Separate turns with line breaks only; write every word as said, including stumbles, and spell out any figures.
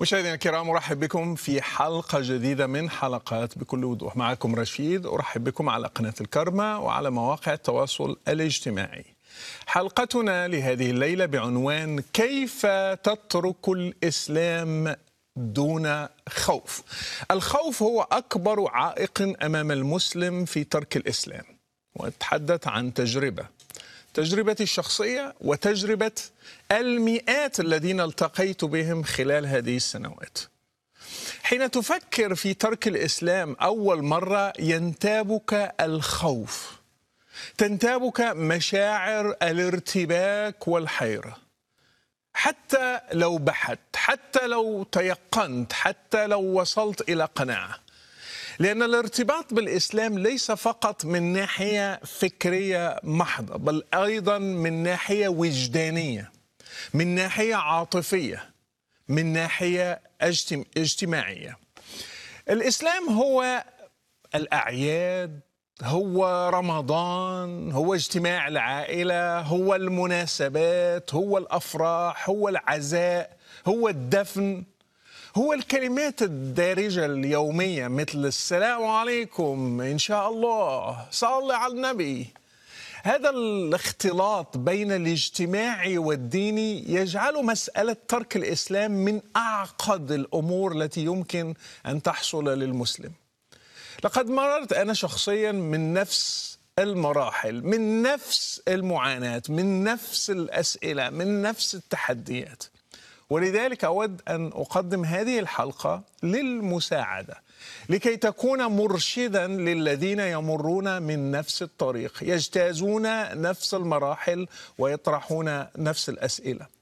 مشاهدينا الكرام، أرحب بكم في حلقة جديدة من حلقات بكل وضوح. معكم رشيد، أرحب بكم على قناة الكرمة وعلى مواقع التواصل الاجتماعي. حلقتنا لهذه الليلة بعنوان: كيف تترك الإسلام دون خوف؟ الخوف هو أكبر عائق أمام المسلم في ترك الإسلام، ونتحدث عن تجربة تجربتي الشخصية وتجربة المئات الذين التقيت بهم خلال هذه السنوات. حين تفكر في ترك الإسلام أول مرة ينتابك الخوف، تنتابك مشاعر الارتباك والحيرة، حتى لو بحثت، حتى لو تيقنت، حتى لو وصلت إلى قناعة. لأن الارتباط بالإسلام ليس فقط من ناحية فكرية محضة، بل أيضا من ناحية وجدانية، من ناحية عاطفية، من ناحية اجتماعية. الإسلام هو الأعياد، هو رمضان، هو اجتماع العائلة، هو المناسبات، هو الأفراح، هو العزاء، هو الدفن، هو الكلمات الدارجة اليومية مثل السلام عليكم، إن شاء الله، صل على النبي. هذا الاختلاط بين الاجتماعي والديني يجعل مسألة ترك الإسلام من أعقد الأمور التي يمكن أن تحصل للمسلم. لقد مررت أنا شخصيا من نفس المراحل، من نفس المعاناة، من نفس الأسئلة، من نفس التحديات. ولذلك أود أن أقدم هذه الحلقة للمساعدة، لكي تكون مرشدا للذين يمرون من نفس الطريق، يجتازون نفس المراحل ويطرحون نفس الأسئلة.